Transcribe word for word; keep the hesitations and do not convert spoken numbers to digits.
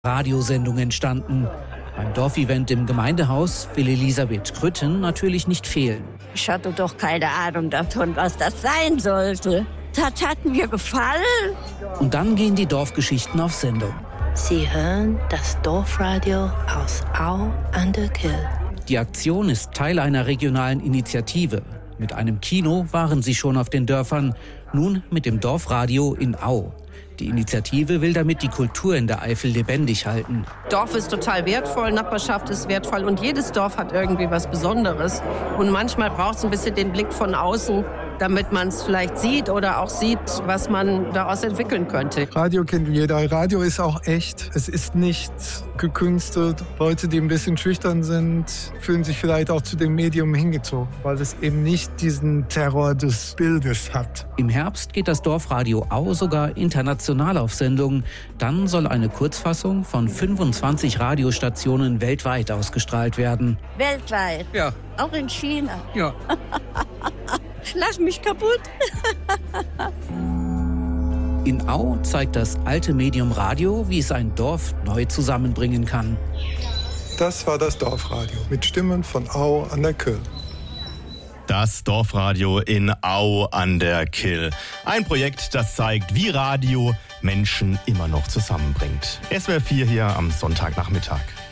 Radiosendung entstanden. Beim Dorfevent im Gemeindehaus will Elisabeth Krütten natürlich nicht fehlen. Ich hatte doch keine Ahnung davon, was das sein sollte. Das hat mir gefallen. Und dann gehen die Dorfgeschichten auf Sendung. Sie hören das Dorfradio aus Au an der Kyll. Die Aktion ist Teil einer regionalen Initiative. Mit einem Kino waren sie schon auf den Dörfern, nun mit dem Dorfradio in Au. Die Initiative will damit die Kultur in der Eifel lebendig halten. Dorf ist total wertvoll, Nachbarschaft ist wertvoll und jedes Dorf hat irgendwie was Besonderes. Und manchmal braucht es ein bisschen den Blick von außen, damit man es vielleicht sieht oder auch sieht, was man daraus entwickeln könnte. Radio kennt jeder. Radio ist auch echt. Es ist nicht gekünstelt. Leute, die ein bisschen schüchtern sind, fühlen sich vielleicht auch zu dem Medium hingezogen, weil es eben nicht diesen Terror des Bildes hat. Im Herbst geht das Dorfradio Au sogar international auf Sendung. Dann soll eine Kurzfassung von fünfundzwanzig Radiostationen weltweit ausgestrahlt werden. Weltweit? Ja. Auch in China? Ja. Lass mich kaputt. In Au zeigt das alte Medium Radio, wie es ein Dorf neu zusammenbringen kann. Das war das Dorfradio mit Stimmen von Au an der Kyll. Das Dorfradio in Au an der Kyll. Ein Projekt, das zeigt, wie Radio Menschen immer noch zusammenbringt. S W R vier hier am Sonntagnachmittag.